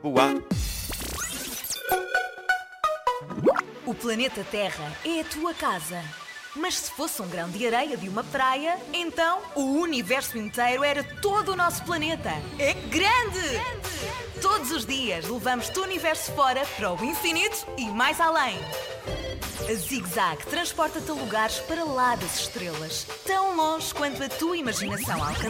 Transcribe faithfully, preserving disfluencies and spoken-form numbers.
Boa. O planeta Terra é a tua casa. Mas se fosse um grão de areia de uma praia, então o universo inteiro era todo o nosso planeta. É grande! Todos os dias levamos-te o universo fora para o infinito e mais além. A Zig Zag transporta-te a lugares para lá das estrelas, tão longe quanto a tua imaginação alcança.